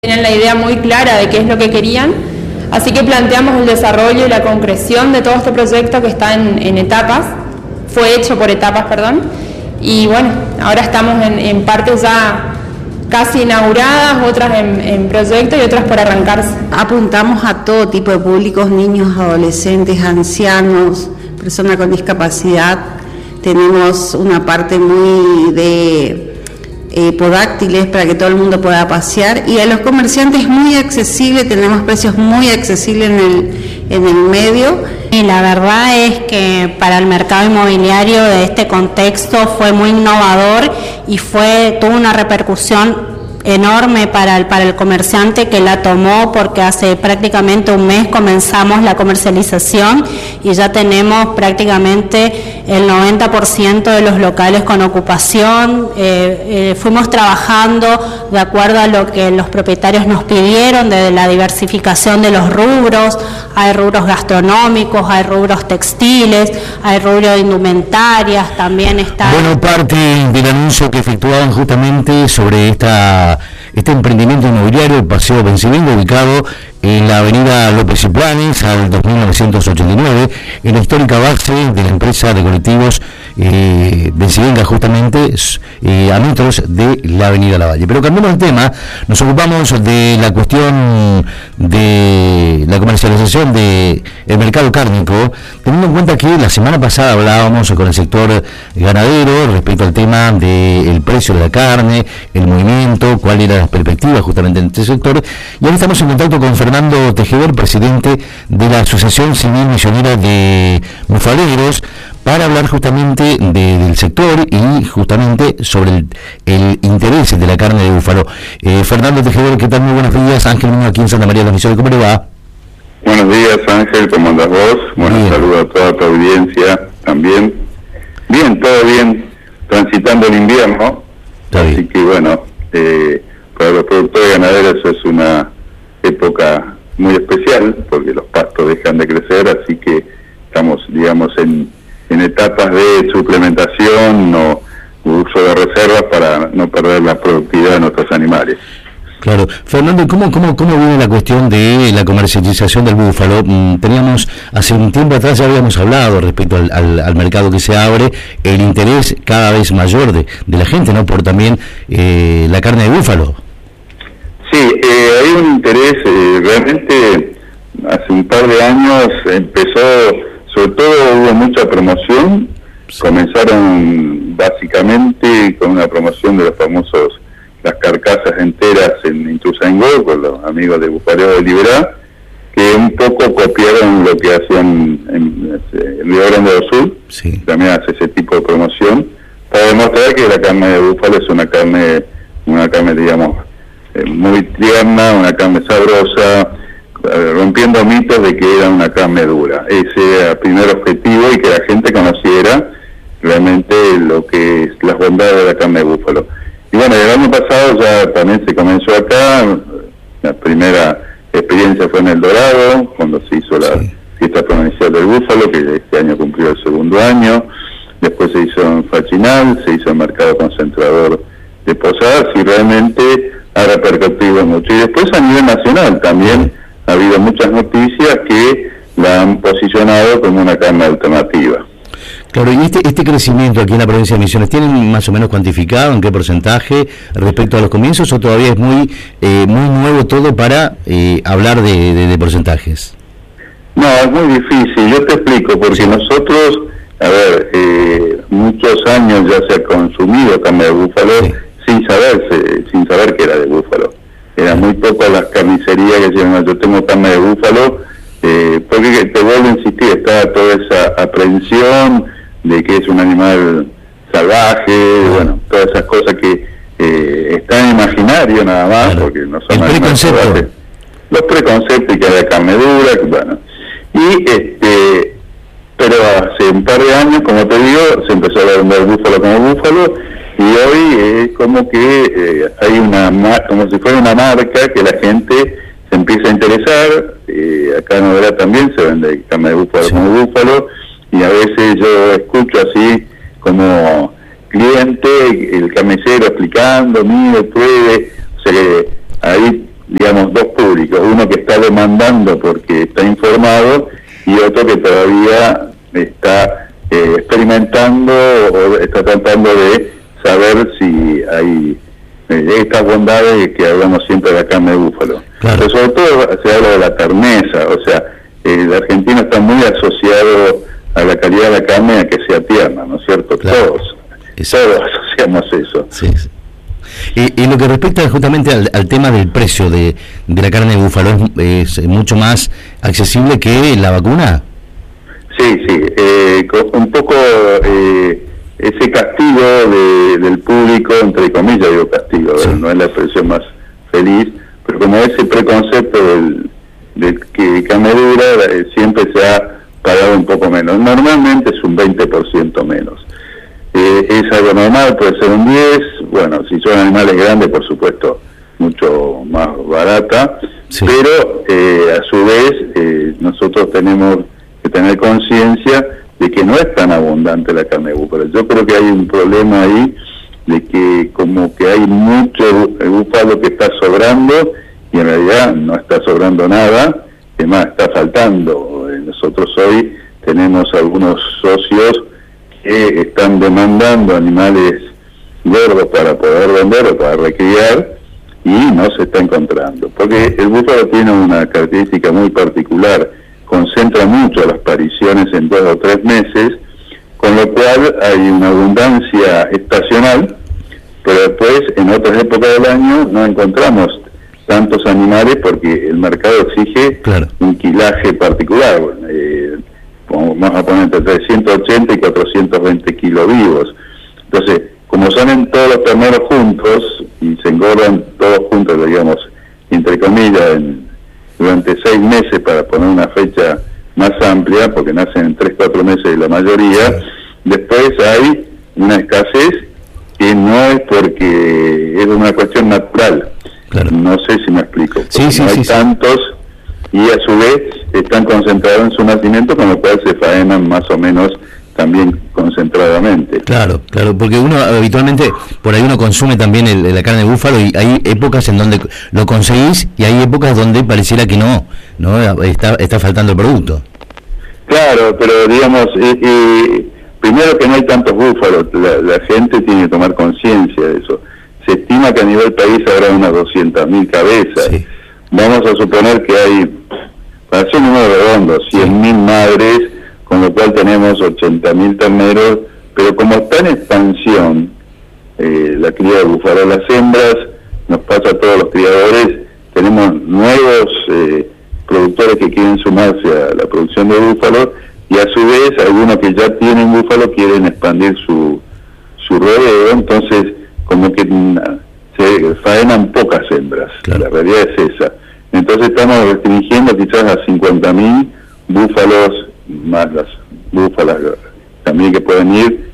Tenían la idea muy clara de qué es lo que querían, así que planteamos el desarrollo y la concreción de todo este proyecto que está en etapas, fue hecho por etapas, perdón, y bueno, ahora estamos en partes ya casi inauguradas, otras en proyecto y otras por arrancarse. Apuntamos a todo tipo de públicos, niños, adolescentes, ancianos, personas con discapacidad. Tenemos una parte muy de podáctiles para que todo el mundo pueda pasear, y a los comerciantes muy accesible, tenemos precios muy accesibles en el medio. Y la verdad es que para el mercado inmobiliario de este contexto fue muy innovador y tuvo una repercusión enorme para el comerciante, que la tomó, porque hace prácticamente un mes comenzamos la comercialización y ya tenemos prácticamente el 90% de los locales con ocupación. Fuimos trabajando de acuerdo a lo que los propietarios nos pidieron, de la diversificación de los rubros. Hay rubros gastronómicos, hay rubros textiles, hay rubro de indumentarias, también está... Bueno, parte del anuncio que efectuaban justamente sobre este emprendimiento inmobiliario, el Paseo Bencivenga, ubicado en la avenida López y Planes, al 2989, en la histórica base de la empresa de colectivos Bencivenga, justamente a metros de la avenida Lavalle. Pero cambiamos de tema, nos ocupamos de la cuestión de la comercialización del mercado cárnico, teniendo en cuenta que la semana pasada hablábamos con el sector ganadero respecto al tema del precio de la carne, el movimiento, cuál era la perspectiva justamente en este sector, y ahora estamos en contacto con Fernando Tejedor, presidente de la Asociación Civil Misionera de Bufaleros, para hablar justamente del sector y justamente sobre el interés de la carne de búfalo. Fernando Tejedor, ¿qué tal? Muy buenos días. Ángel Muñoz aquí en Santa María de la Misión, ¿cómo le va? Buenos días, Ángel, ¿cómo andas vos? Bueno, saludo a toda tu audiencia también. Bien, todo bien, transitando el invierno, así que bueno, para los productores ganaderos es una época muy especial, porque los pastos dejan de crecer, así que estamos, digamos, en etapas de suplementación o uso de reservas para no perder la productividad de nuestros animales. Claro. Fernando, ¿cómo viene la cuestión de la comercialización del búfalo? Teníamos, hace un tiempo atrás ya habíamos hablado respecto al mercado que se abre, el interés cada vez mayor de la gente, ¿no? Por también la carne de búfalo. Sí, hay un interés, realmente hace un par de años empezó, sobre todo hubo mucha promoción, sí. Comenzaron básicamente con una promoción de los famosos, las carcasas enteras en Ituzaingó, con los amigos de Bufalero de Liberá, que un poco copiaron lo que hacían en Río Grande do Sul, sí. También hace ese tipo de promoción, para demostrar que la carne de búfalo es una carne digamos, muy tierna, una carne sabrosa, rompiendo mitos de que era una carne dura. Ese era el primer objetivo, y que la gente conociera realmente lo que es las bondades de la carne de búfalo. Y bueno, el año pasado ya también se comenzó acá, la primera experiencia fue en El Dorado, cuando se hizo la fiesta provincial del búfalo, que este año cumplió el segundo año. Después se hizo en Fachinal, se hizo en Mercado Concentrador de Posadas, y realmente ha repercutido mucho. Y después a nivel nacional también ha habido muchas noticias que la han posicionado como una carne alternativa. Claro, y este crecimiento aquí en la provincia de Misiones, ¿tienen más o menos cuantificado en qué porcentaje respecto a los comienzos, o todavía es muy nuevo todo para hablar de porcentajes? No, es muy difícil, yo te explico, porque nosotros, a ver, muchos años ya se ha consumido carne de búfalo, sí. sin saber que era de búfalo. Era muy poco las carnicerías que decían, yo tengo carne de búfalo, porque te vuelvo a insistir, está toda esa aprehensión de que es un animal salvaje, bueno, todas esas cosas que están en imaginario nada más, claro. Porque no son animales salvajes. Los preconceptos, que hay carne dura, bueno. Y pero hace un par de años, como te digo, se empezó a vender búfalo como búfalo, y hoy es como que hay como si fuera una marca que la gente se empieza a interesar. Acá en Novelá también se vende carne de búfalo, sí. Como búfalo, y a veces yo escucho así como cliente el carnicero explicando, mire, pruebe, o sea que ahí digamos, dos públicos, uno que está demandando porque está informado y otro que todavía está experimentando o está tratando de saber si hay estas bondades que hablamos siempre de la carne de búfalo. Claro. Pero sobre todo se habla de la terneza, o sea, el argentino está muy asociado a la calidad de la carne a que sea tierna, ¿no es cierto? Claro. Todos asociamos eso. Sí. Y lo que respecta justamente al tema del precio de la carne de búfalo, ¿es mucho más accesible que la vacuna? Sí, un poco ese castigo del público, entre comillas digo castigo, sí. No es la expresión más feliz, pero como ese preconcepto de que carne dura siempre se ha pagado un poco menos, normalmente es un 20% menos. Es algo normal, puede ser un 10, bueno, si son animales grandes, por supuesto, mucho más barata, sí. Pero a su vez nosotros tenemos que tener conciencia de que no es tan abundante la carne de búfalo. Yo creo que hay un problema ahí de que como que hay mucho búfalo que está sobrando y en realidad no está sobrando nada, además está faltando. Nosotros hoy tenemos algunos socios que están demandando animales gordos para poder vender o para recriar y no se está encontrando, porque el búfalo tiene una característica muy particular, concentra mucho las pariciones en 2 o 3 meses, con lo cual hay una abundancia estacional, pero después en otras épocas del año no encontramos tantos animales porque el mercado exige un quilaje particular. Vamos a poner entre 380 y 420 kilos vivos. Entonces, como salen todos los terneros juntos y se engordan todos juntos, digamos, entre comillas, durante 6 meses, para poner una fecha más amplia, porque nacen en 3-4 meses la mayoría, después hay una escasez que no es porque es una cuestión natural. Claro. No sé si me explico. No hay tantos y a su vez están concentrados en su nacimiento, con lo cual se faenan más o menos también concentradamente. Claro, porque uno habitualmente, por ahí uno consume también la carne de búfalo y hay épocas en donde lo conseguís y hay épocas donde pareciera que no está faltando el producto. Claro, pero digamos, primero que no hay tantos búfalos, la gente tiene que tomar conciencia de eso. Se estima que a nivel país habrá unas 200.000 cabezas. Sí. Vamos a suponer que hay, para hacer un número redondo, 100.000 madres, con lo cual tenemos 80.000 terneros, pero como está en expansión la cría de búfalo, las hembras, nos pasa a todos los criadores, tenemos nuevos productores que quieren sumarse a la producción de búfalo, y a su vez algunos que ya tienen búfalo quieren expandir su rodeo, entonces como que se faenan pocas hembras, la realidad es esa. Entonces estamos restringiendo quizás a 50.000 búfalos, más las búfalas también que pueden ir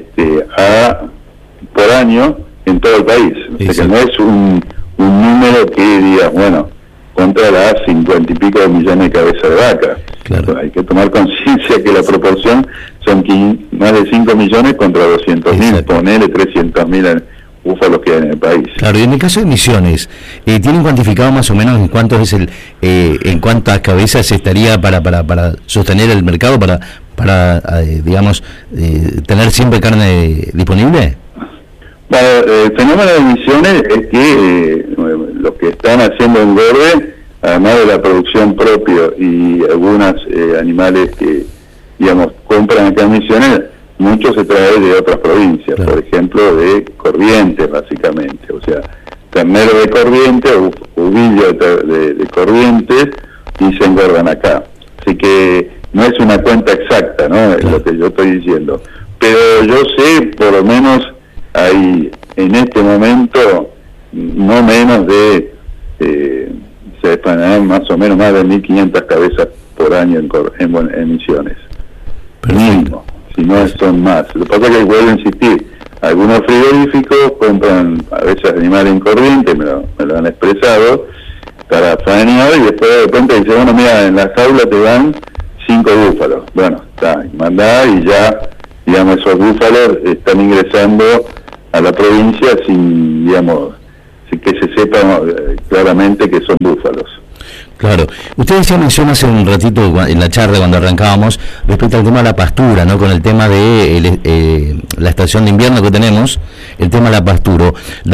por año en todo el país. O sea que no es un número que diga, bueno, contra las 50 y pico de millones de cabezas de vaca. Claro. Hay que tomar conciencia que la proporción son más de 5 millones contra 200.000, ponele 300.000 búfalos que hay en el país. Claro, y en el caso de Misiones, ¿tienen cuantificado más o menos en cuánto es en cuántas cabezas estaría para sostener el mercado, para digamos, tener siempre carne disponible? Bueno, el fenómeno de Misiones es que los que están haciendo engorde, además de la producción propia y algunos animales que, digamos, compran acá en Misiones, mucho se trae de otras provincias, por ejemplo de Corrientes básicamente, o sea, ternero de Corrientes, ovillo de Corrientes, y se engordan acá. Así que no es una cuenta exacta, ¿no? Es lo que yo estoy diciendo. Pero yo sé, por lo menos, hay en este momento no menos de, se expandirán más o menos más de 1.500 cabezas por año en Misiones. Mínimo. Si no son más. Lo que pasa es que vuelvo a insistir, algunos frigoríficos compran a veces animales en Corrientes, me lo han expresado, para faenar, y después de repente dicen, bueno, mira, en la jaula te dan 5 búfalos. Bueno, está, mandá, y ya, digamos, esos búfalos están ingresando a la provincia sin, digamos, que se sepa claramente que son búfalos. Claro. Usted decía, mencionó hace un ratito en la charla cuando arrancábamos respecto al tema de la pastura, ¿no? Con el tema de la estación de invierno que tenemos, el tema de la pastura,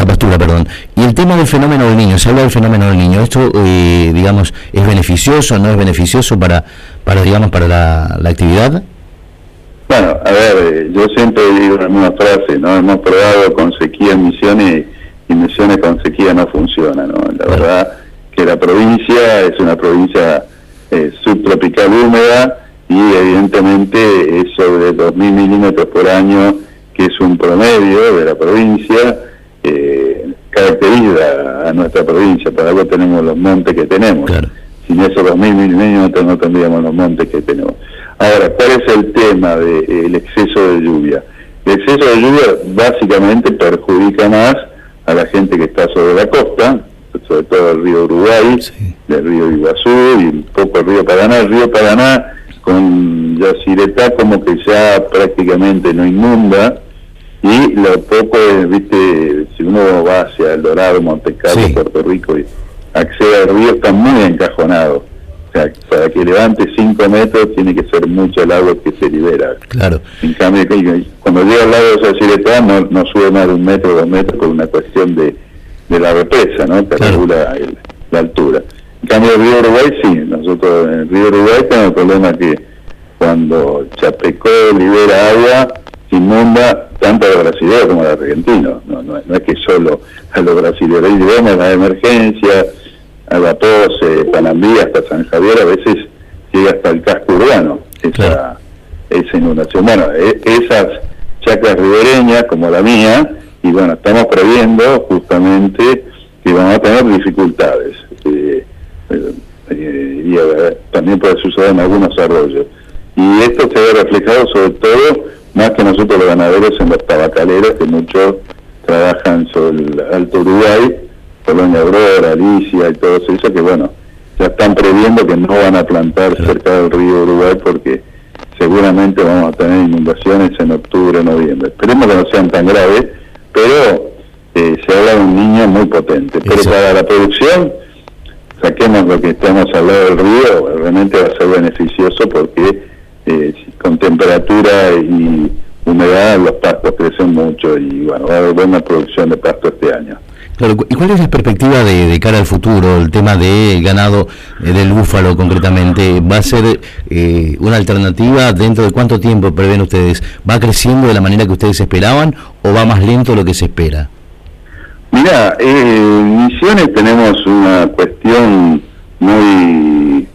y el tema del fenómeno del niño. Se habla del fenómeno del niño. ¿Esto, digamos, es beneficioso, no es beneficioso para la actividad? Bueno, a ver, yo siempre digo la misma frase, ¿no? Hemos probado con sequía en Misiones y Misiones con sequía no funciona, ¿no? La verdad que la provincia es una provincia subtropical húmeda y evidentemente es sobre 2.000 milímetros por año, que es un promedio de la provincia, caracteriza a nuestra provincia, por algo tenemos los montes que tenemos. Claro. Sin esos 2.000 milímetros no tendríamos los montes que tenemos. Ahora, ¿cuál es el tema del exceso de lluvia? El exceso de lluvia básicamente perjudica más a la gente que está sobre la costa, sobre todo el río Uruguay, sí, del río Iguazú y un poco el río Paraná. El río Paraná con Yacyretá como que ya prácticamente no inunda, y lo poco, viste, si uno va hacia El Dorado, Monte Carlo, sí, Puerto Rico y accede al río, está muy encajonado. O sea, para que levante 5 metros tiene que ser mucho el agua que se libera. Claro. En cambio, cuando llega al lago de Yacyretá no sube más de 1 metro, 2 metros por una cuestión de la represa, ¿no? Que regula la altura. En cambio, el río Uruguay sí. Nosotros en el río Uruguay tenemos el problema que cuando Chapecó libera agua, se inunda tanto a los brasileños como a los argentinos. No es que solo a los brasileños. Y vemos la emergencia, a La Pose, Panambí, hasta San Javier, a veces llega hasta el casco urbano, esa inundación. Bueno, esas chacras ribereñas, como la mía, y bueno, estamos previendo justamente que van a tener dificultades. Y también puede suceder en algunos arroyos. Y esto se ve reflejado sobre todo, más que nosotros los ganaderos, en los tabacaleros, que muchos trabajan sobre el Alto Uruguay, Colonia Aurora, Alicia y todos esos, que bueno, ya están previendo que no van a plantar cerca del río Uruguay porque seguramente vamos a tener inundaciones en octubre, noviembre. Esperemos que no sean tan graves, pero se habla de un niño muy potente. Pero para la producción, saquemos lo que estamos al lado del río, realmente va a ser beneficioso porque con temperatura y humedad los pastos crecen mucho y bueno, va a haber buena producción de pasto este año. Claro, ¿y cuál es la perspectiva de cara al futuro, el tema del ganado del búfalo concretamente? ¿Va a ser una alternativa? ¿Dentro de cuánto tiempo prevén ustedes? ¿Va creciendo de la manera que ustedes esperaban o va más lento de lo que se espera? Mirá, en Misiones tenemos una cuestión muy,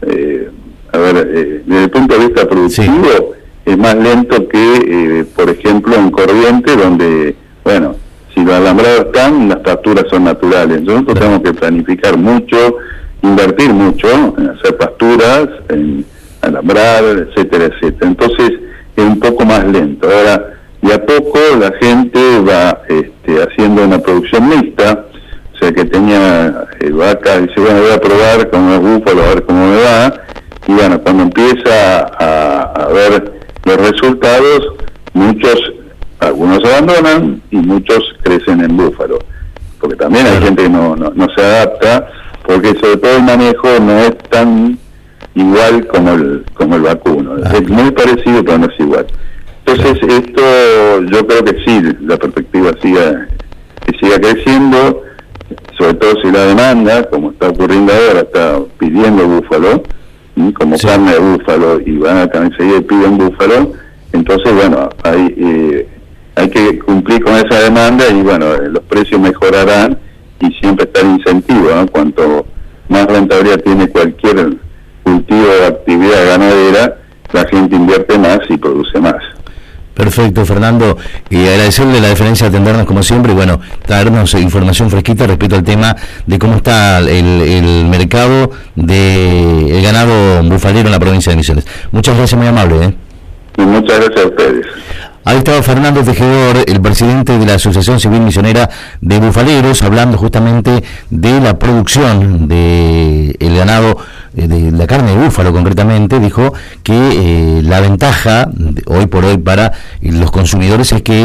desde el punto de vista productivo, sí, es más lento que, por ejemplo, en Corrientes, donde, bueno, si los alambrados están, las pasturas son naturales. Nosotros tenemos que planificar mucho, invertir mucho en hacer pasturas, en alambrar, etcétera, etcétera. Entonces es un poco más lento. Ahora, de a poco la gente va haciendo una producción mixta, o sea que tenía vaca, dice, bueno, voy a probar con los búfalos a ver cómo me va, y bueno, cuando empieza a ver los resultados, algunos abandonan y muchos crecen en búfalo, porque también hay gente que no se adapta, porque sobre todo el manejo no es tan igual como el vacuno, es muy parecido pero no es igual. Entonces esto yo creo que sí, la perspectiva siga creciendo, sobre todo si la demanda, como está ocurriendo ahora, está pidiendo búfalo, como carne de búfalo, y van a enseguida y piden búfalo. Entonces bueno, hay que cumplir con esa demanda y bueno, los precios mejorarán y siempre está el incentivo, ¿no? Cuanto más rentabilidad tiene cualquier cultivo de actividad ganadera, la gente invierte más y produce más. Perfecto, Fernando, y agradecerle la deferencia de atendernos como siempre y bueno, traernos información fresquita respecto al tema de cómo está el mercado del ganado bufalero en la provincia de Misiones. Muchas gracias, muy amable. Y muchas gracias a ustedes. Ahí estaba Fernando Tejedor, el presidente de la Asociación Civil Misionera de Bufaleros, hablando justamente de la producción del ganado, de la carne de búfalo concretamente. Dijo que la ventaja hoy por hoy para los consumidores es que es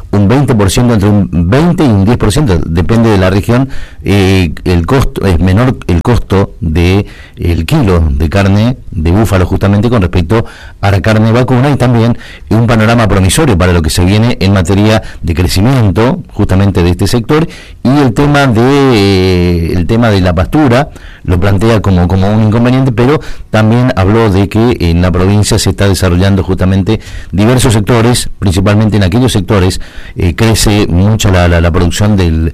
un 20%, entre un 20 y un 10%, depende de la región. El costo es menor, el costo de el kilo de carne de búfalo justamente con respecto a la carne vacuna, y también un panorama promisorio para lo que se viene en materia de crecimiento justamente de este sector. Y el tema de la pastura lo plantea como un inconveniente, pero también habló de que en la provincia se está desarrollando justamente diversos sectores, principalmente en aquellos sectores crece mucho la producción el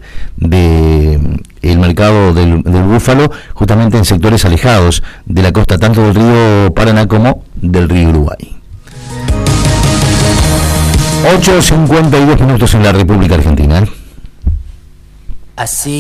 mercado del búfalo, justamente en sectores alejados de la costa, tanto del río Paraná como del río Uruguay. 8:52 en la República Argentina. Así